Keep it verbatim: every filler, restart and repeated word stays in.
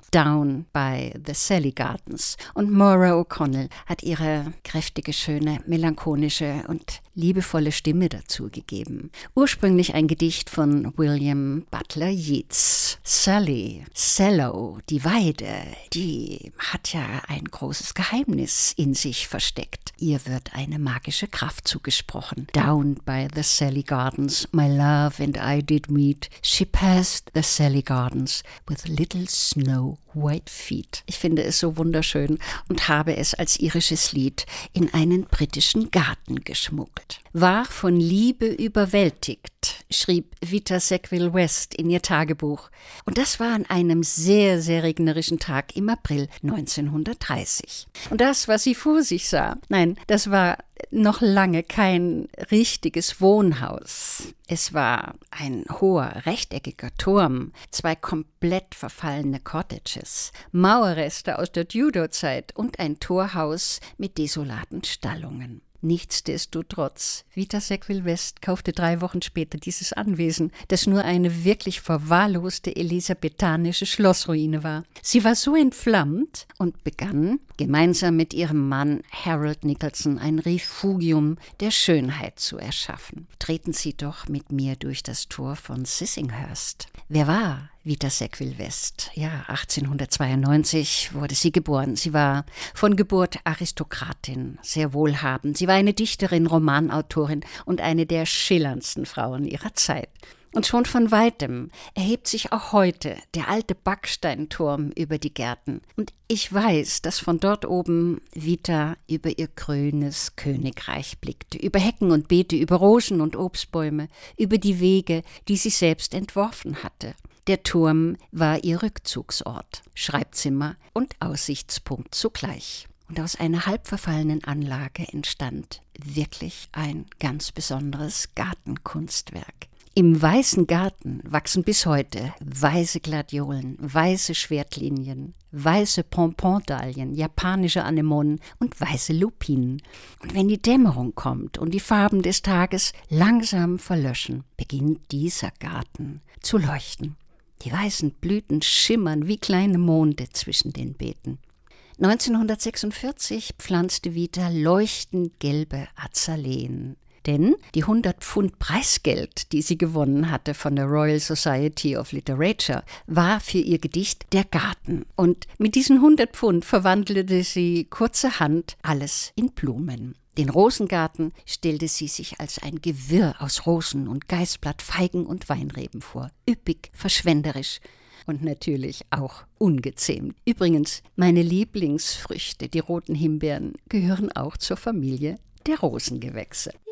Down by the Sally Gardens. Und Maura O'Connell hat ihre kräftige, schöne, melancholische und liebevolle Stimme dazu gegeben. Ursprünglich ein Gedicht von William Butler Yeats. Sally, Sallow, die Weide, die hat ja ein großes Geheimnis in sich versteckt. Ihr wird eine magische Kraft zugesprochen. Down by the Sally Gardens, my love and I did meet. She passed the Sally Gardens with little snow white feet. Ich finde es so wunderschön und habe es als irisches Lied in einen britischen Garten geschmuggelt. War von Liebe überwältigt, schrieb Vita Sackville-West in ihr Tagebuch. Und das war an einem sehr, sehr regnerischen Tag im April neunzehnhundertdreißig. Und das, was sie vor sich sah, nein, das war noch lange kein richtiges Wohnhaus. Es war ein hoher, rechteckiger Turm, zwei komplett verfallene Cottages, Mauerreste aus der Tudor-Zeit und ein Torhaus mit desolaten Stallungen. Nichtsdestotrotz, Vita Sackville-West kaufte drei Wochen später dieses Anwesen, das nur eine wirklich verwahrloste elisabethanische Schlossruine war. Sie war so entflammt und begann, gemeinsam mit ihrem Mann Harold Nicholson ein Refugium der Schönheit zu erschaffen. Treten Sie doch mit mir durch das Tor von Sissinghurst. Wer war Vita Sackville-West? Ja, achtzehnhundertzweiundneunzig wurde sie geboren. Sie war von Geburt Aristokratin, sehr wohlhabend. Sie war eine Dichterin, Romanautorin und eine der schillerndsten Frauen ihrer Zeit. Und schon von Weitem erhebt sich auch heute der alte Backsteinturm über die Gärten. Und ich weiß, dass von dort oben Vita über ihr grünes Königreich blickte, über Hecken und Beete, über Rosen und Obstbäume, über die Wege, die sie selbst entworfen hatte. Der Turm war ihr Rückzugsort, Schreibzimmer und Aussichtspunkt zugleich. Und aus einer halb verfallenen Anlage entstand wirklich ein ganz besonderes Gartenkunstwerk. Im Weißen Garten wachsen bis heute weiße Gladiolen, weiße Schwertlinien, weiße Pompondalien, japanische Anemonen und weiße Lupinen. Und wenn die Dämmerung kommt und die Farben des Tages langsam verlöschen, beginnt dieser Garten zu leuchten. Die weißen Blüten schimmern wie kleine Monde zwischen den Beeten. neunzehnhundertsechsundvierzig pflanzte Vita leuchtend gelbe Azaleen. Denn die hundert Pfund Preisgeld, die sie gewonnen hatte von der Royal Society of Literature, war für ihr Gedicht Der Garten. Und mit diesen hundert Pfund verwandelte sie kurzerhand alles in Blumen. Den Rosengarten stellte sie sich als ein Gewirr aus Rosen und Geißblatt, Feigen und Weinreben vor. Üppig, verschwenderisch und natürlich auch ungezähmt. Übrigens, meine Lieblingsfrüchte, die roten Himbeeren, gehören auch zur Familie der Rosengewächse.